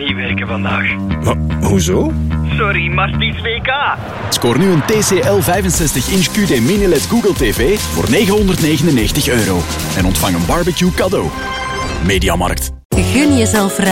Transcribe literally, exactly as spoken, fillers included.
niet werken vandaag. Maar, hoezo? Sorry, maar het is W K. Scoor nu een T C L vijfenzestig inch Q D Mini L E D Google T V voor negenhonderdnegenennegentig euro. En ontvang een barbecue cadeau. Mediamarkt. Gun jezelf